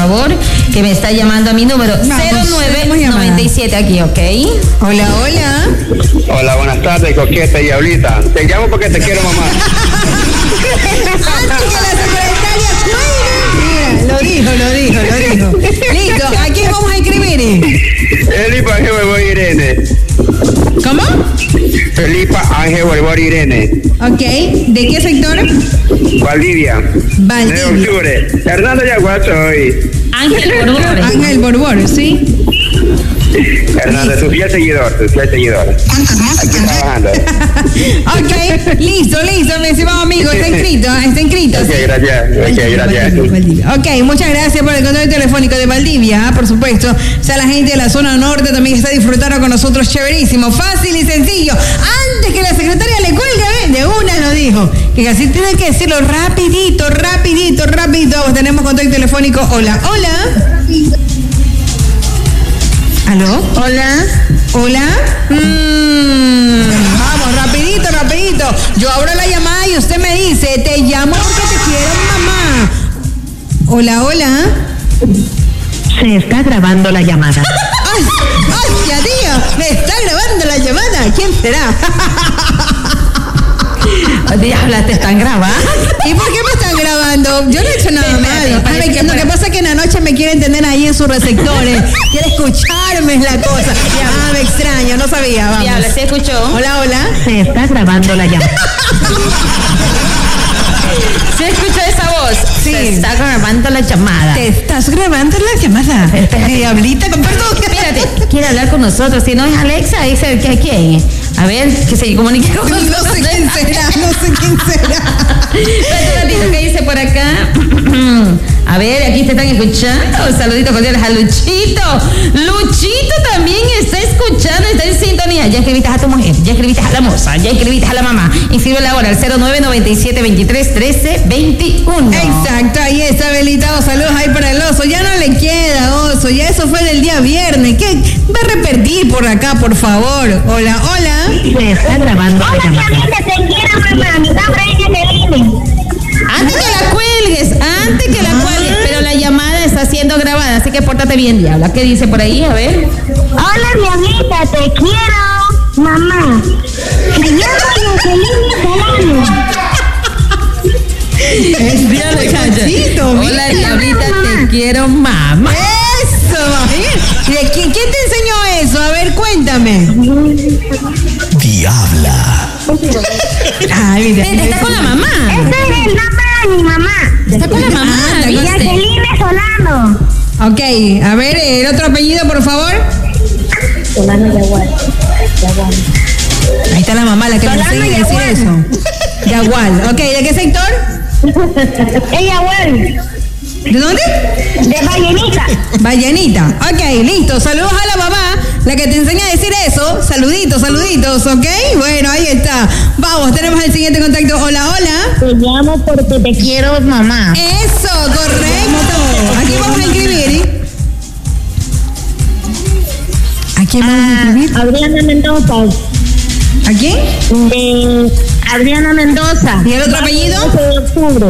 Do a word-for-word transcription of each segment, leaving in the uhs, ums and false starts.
favor, que me está llamando a mi número cero nueve noventa y siete aquí, ¿ok? Hola, hola. Hola, buenas tardes, coqueta y diablita. Te llamo porque te quiero, mamá. Antes que la secretaria cuelgue. Mira, lo dijo, lo dijo, lo dijo. Listo, ¿a quién vamos a escribir? Felipa Ángel Borbor Irene. ¿Cómo? Felipa Ángel Borbor Irene. Ok, ¿de qué sector? Valdivia. Valdivia. De octubre. Hernando Yaguacho hoy. Ángel Borbor. Ángel Borbor, ¿sí? Hernando, tu fiel seguidor, tu fiel seguidor. Aquí trabajando. Ok, listo, listo, mi estimado amigo, está inscrito, está inscrito. Ok, gracias, ok, gracias. Valdivia, Valdivia. Ok, muchas gracias por el contacto telefónico de Valdivia, por supuesto. O sea, la gente de la zona norte también está disfrutando con nosotros, chéverísimo, fácil y sencillo. Antes que la secretaria le cuelgue, ¿eh? De una lo dijo. Que así tienen que decirlo rapidito, rapidito, rapidito. Vamos, tenemos contacto telefónico. Hola, hola. ¿Aló? Hola. ¿Hola? Mm, vamos, rapidito, rapidito. Yo abro la llamada y usted me dice, te llamo porque te quiero, mamá. Hola, hola. Se está grabando la llamada. ¡Ay, ay, ya tío! Me está grabando la llamada. ¿Quién será? Diabla, te están grabando. ¿Y por qué me están grabando? Yo no he hecho nada malo. A ver, que lo que pasa es que en la noche me quieren tener ahí en sus receptores. Quiere escucharme, es la cosa. Ah, me extraño, no sabía. Vamos. Diabla, ¿se escuchó? Hola, hola. Se está grabando la llamada. ¿Se escuchó esa voz? Sí. Se está grabando la llamada. ¿Te estás grabando la llamada? Diablita, con perdón. Espérate, quiere hablar con nosotros. Si no es Alexa, dice que quién. A ver, que se comunique con nosotros. No sé quién será, no sé quién será. Espérate un ratito, ¿qué dice por acá? A ver, aquí te están escuchando. Saluditos cordiales a Luchito. Luchito también está escuchando, está en sintonía. Ya escribiste a tu mujer, ya escribiste a la moza, ya escribiste a la mamá. Inscríbela ahora al cero nueve noventa y siete veintitrés trece veintiuno. Exacto, ahí está, Belita. Saludos ahí para el oso. Ya no le queda, oso. Ya eso fue del día viernes. ¿Qué? Va a repetir por acá, por favor. Hola, hola. Se está grabando la llamada. Te quiero, mamá. Mi nombre es Jacqueline. Antes que la cuelgues, antes que la cuelgues, pero la llamada está siendo grabada, así que pórtate bien, diabla. ¿Qué dice por ahí? A ver. Hola, diablita. Te quiero, mamá. Me llamo Jacqueline Solano. Es diablo, Hola, diablita, te quiero, mamá. Eso, imagínate. ¿Quién, ¿Quién te enseñó eso? A ver, cuéntame. Diabla. Ay, mira. Vete, está con la mamá. Ese es el nombre de mi mamá. Está con la mamá. Ah, ¿viste? Jacqueline Solano. Ok, a ver, el otro apellido, por favor. Solano Yagual. Yagual. Ahí está la mamá, la que me Solano enseña a decir Yagual. eso. Yagual. Ok, ¿de qué sector? Es Yagual. ¿De dónde? De Vallenita. Vallenita. Ok, listo. Saludos a la mamá, la que te enseña a decir eso. Saluditos, saluditos, ¿ok? Bueno, ahí está. Vamos, tenemos el siguiente contacto. Hola, hola. Te llamo porque te quiero, mamá. Eso, correcto. Aquí vamos a escribir. ¿A quién vamos a escribir? Adriana Mendoza. ¿A quién? De Adriana Mendoza. ¿Y el otro apellido? doce de octubre.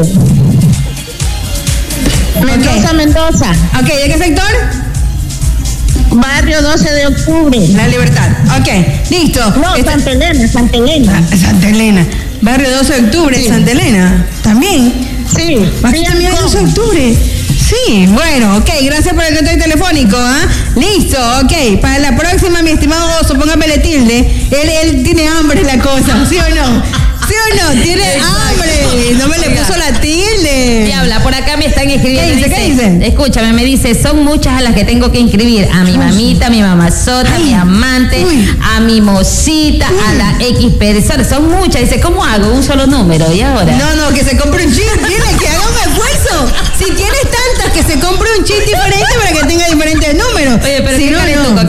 Mendoza, Mendoza. Ok, ¿de qué sector? Barrio doce de octubre. La Libertad. Ok, listo. No, Esta- Santa Elena, Santa Elena. Ah, Santa Elena. Barrio doce de octubre, Sí. Santa Elena. También. Sí. Aquí sí, también hay ¿cómo? doce de octubre. Sí, bueno, ok, gracias por el contacto telefónico, ¿ah? Listo, ok. Para la próxima, mi estimado oso, póngame tilde. Él, él tiene hambre la cosa, ¿sí o no? ¿Sí o no? Tiene hambre. No me le puso la tilde. Diabla, por acá me están escribiendo. ¿Qué dice? ¿Qué dice? Escúchame, me dice, son muchas a las que tengo que inscribir. A mi mamita, a mi mamazota, a mi amante, Uy. a mi mosita, a la X persona. Son muchas. Dice, ¿cómo hago? Un solo número. ¿Y ahora? No, no, que se compre un chip. Dile que haga un esfuerzo. Si tienes tantas, que se compre un chip diferente para que tenga diferentes números. Oye, pero si qué no, caretuco, no. qué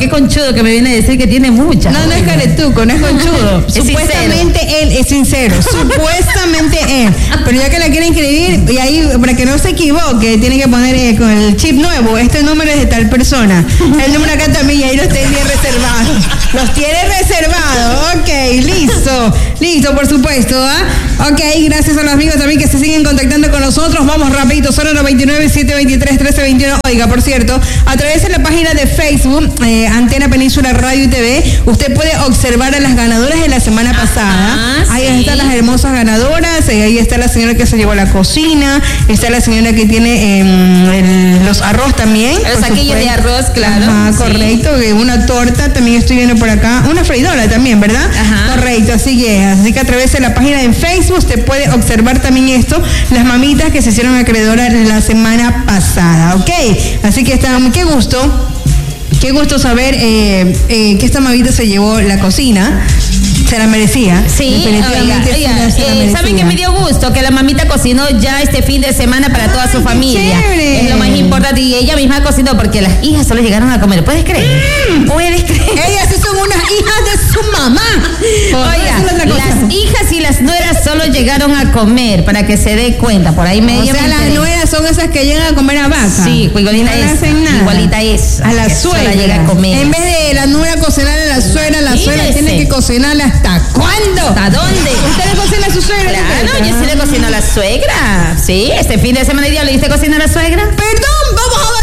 qué conchudo que me viene a decir que tiene muchas. No, no es caretuco, no es conchudo. Es Supuestamente él es sincero. Supuestamente él. Pero ya que la quieren escribir, y ahí, para que no se equivoque, tiene que poner eh, con el chip nuevo, este número es de tal persona. El número acá también, y ahí los tiene reservados. Los tiene reservados. Ok, listo. Listo, por supuesto. ¿ah? Ok, gracias a los amigos también que se siguen contactando con nosotros. Vamos rapidito, cero nueve nueve, siete dos tres, uno tres dos uno. Oiga, por cierto, a través de la página de Facebook, eh, Antena Península Radio y T V, usted puede observar a las ganadoras de la semana Ajá, pasada. Ahí sí. están las hermosas ganadoras. Eh, ahí está la señora que se llevó a la cocina. Está la señora que tiene eh, el- los arroz también. Los por saquillos de supuesto. arroz, claro. Ajá, Sí. correcto. Eh, Una torta también estoy viendo por acá. Una freidora también, ¿verdad? Ajá. Correcto, así que, así que a través de la página de Facebook usted puede observar también esto, las mamitas que se hicieron acreedoras la semana pasada, ¿ok? Así que está, qué gusto. Qué gusto saber eh, eh, que esta mamita se llevó la cocina. Se la merecía. Sí, definitivamente oiga, sí oiga, la- se la eh, merecía. ¿saben que me dio gusto? Que la mamita cocinó ya este fin de semana para toda su Ay, qué familia. chévere. Es lo más importante. Y ella misma cocinó porque las hijas solo llegaron a comer. ¿Puedes creer? Mm. ¿Puedes creer? Ellas sí son unas hijas de su mamá. Oiga, Eso es otra cosa. las hijas y las nueras solo llegaron a comer para que se dé cuenta. Por ahí O medio. sea, me las enteré. nueras son esas que llegan a comer a vaca. Sí, igualita no le esa, hacen nada. igualita esa, A la que sola suegra. llega a comer. En vez de la nuera cocinar a la suegra, la suegra Mírese. tiene que cocinarle hasta cuándo. ¿Hasta dónde? ¿Usted le cocina a su suegra? Claro, Lupita? yo sí le cocino a la suegra. Sí, este fin de semana, ¿le diste cocinar a la suegra? Perdón, vamos a